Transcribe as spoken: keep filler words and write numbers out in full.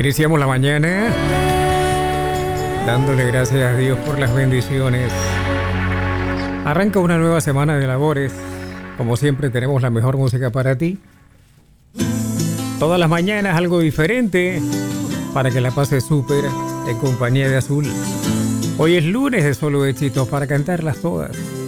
Iniciamos la mañana dándole gracias a Dios por las bendiciones. Arranca una nueva semana de labores. Como siempre tenemos la mejor música para ti. Todas las mañanas algo diferente para que la pases súper en compañía de Azul. Hoy es lunes de solo éxitos para cantarlas todas.